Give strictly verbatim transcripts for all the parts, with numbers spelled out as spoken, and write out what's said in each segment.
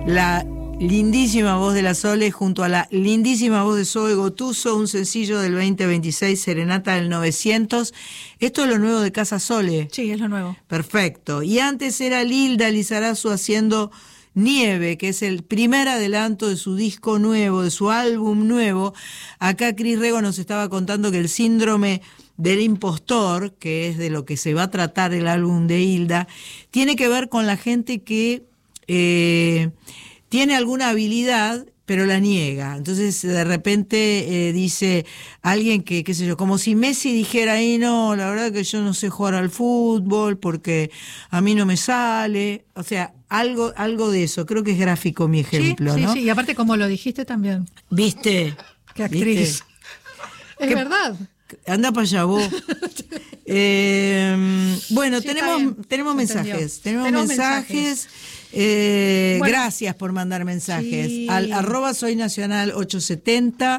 La lindísima voz de la Sole junto a la lindísima voz de Zoe Gotuso, un sencillo del veinte veintiséis, Serenata del novecientos. Esto es lo nuevo de Casa Sole. Sí, es lo nuevo. Perfecto. Y antes era Lilda Lizarazu haciendo Nieve, que es el primer adelanto de su disco nuevo, de su álbum nuevo. Acá Cris Rego nos estaba contando que el síndrome del impostor, que es de lo que se va a tratar el álbum de Hilda, tiene que ver con la gente que eh, tiene alguna habilidad pero la niega. Entonces de repente eh, dice alguien que, qué sé yo, como si Messi dijera, ahí no, la verdad que yo no sé jugar al fútbol porque a mí no me sale. O sea, algo algo de eso. Creo que es gráfico mi ejemplo, sí, ¿no? Sí, sí, y aparte como lo dijiste también. ¿Viste? Qué actriz. ¿Viste? Es ¿Qué? verdad. Anda para allá vos. eh, bueno, Sí, tenemos, tenemos mensajes. Tenemos, tenemos mensajes. mensajes. Eh, bueno, gracias por mandar mensajes. Sí. Al arroba soy nacional ochocientos setenta,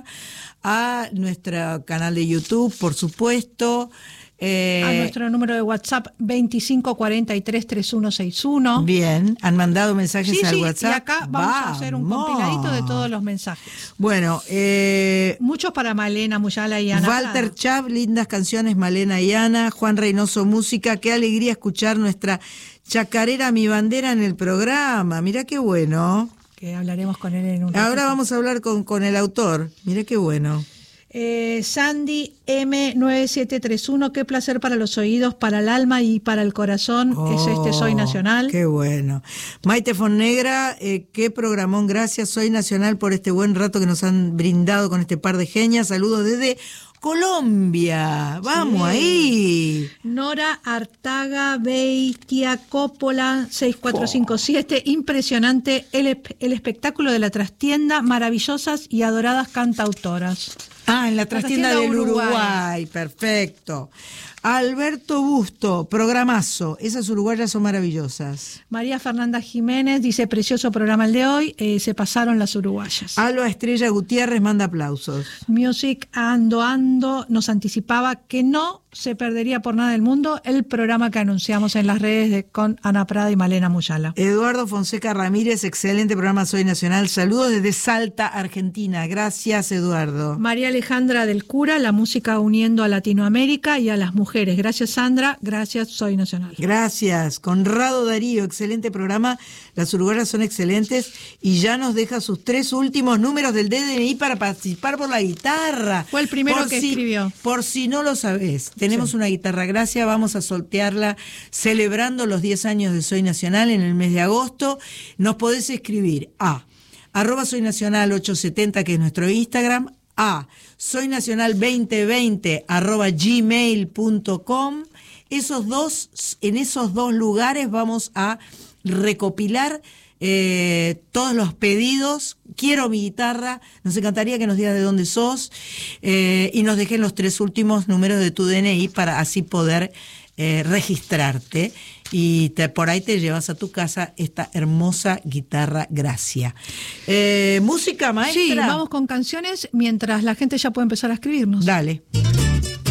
a nuestro canal de YouTube, por supuesto. Eh, a nuestro número de WhatsApp veinticinco cuarenta y tres treinta y uno sesenta y uno. Bien, han mandado mensajes sí, al sí, WhatsApp. Y acá vamos, vamos a hacer un compiladito de todos los mensajes. Bueno, eh, muchos para Malena Muyala y Ana. Walter Chav, lindas canciones, Malena y Ana. Juan Reynoso, música. Qué alegría escuchar nuestra chacarera Mi Bandera en el programa. Mirá qué bueno. Que hablaremos con él en un Ahora ratito. Vamos a hablar con, con el autor. Mirá qué bueno. Eh, Sandy M nueve siete tres uno, qué placer para los oídos, para el alma y para el corazón. Oh, es este Soy Nacional. Qué bueno. Maite Fonnegra, eh, qué programón, gracias Soy Nacional por este buen rato que nos han brindado con este par de genias. Saludos desde Colombia, vamos sí. ahí. Nora Artaga Beitia Coppola seis cuatro cinco siete, oh. Impresionante el, el espectáculo de la trastienda, maravillosas y adoradas cantautoras. Ah, en la trastienda, la trastienda del Uruguay. Uruguay, perfecto. Alberto Busto, programazo, esas uruguayas son maravillosas. María Fernanda Jiménez dice, precioso programa el de hoy, eh, se pasaron las uruguayas. Alba Estrella Gutiérrez manda aplausos. Music Ando Ando nos anticipaba que no se perdería por nada del mundo el programa que anunciamos en las redes de, con Ana Prada y Malena Muyala. Eduardo Fonseca Ramírez, excelente programa Soy Nacional, saludos desde Salta, Argentina, gracias Eduardo. María Alejandra del Cura, la música uniendo a Latinoamérica y a las mujeres, gracias Sandra, gracias Soy Nacional. Gracias. Conrado Darío, excelente programa, las uruguayas son excelentes y ya nos deja sus tres últimos números del D N I para participar por la guitarra. Fue el primero por que si, escribió. Por si no lo sabés, tenemos sí. una guitarra gracia, vamos a sortearla celebrando los diez años de Soy Nacional en el mes de agosto. Nos podés escribir a arroba Soy Nacional ochocientos setenta, que es nuestro Instagram, a soynacional veinte veinte arroba gmail punto com. Esos dos, en esos dos lugares vamos a recopilar eh, todos los pedidos. Quiero mi guitarra, nos encantaría que nos digas de dónde sos eh, y nos dejen los tres últimos números de tu D N I para así poder eh, registrarte y te, por ahí te llevas a tu casa esta hermosa guitarra Gracia. Eh, ¿Música, maestra? Sí, vamos con canciones mientras la gente ya puede empezar a escribirnos. Dale.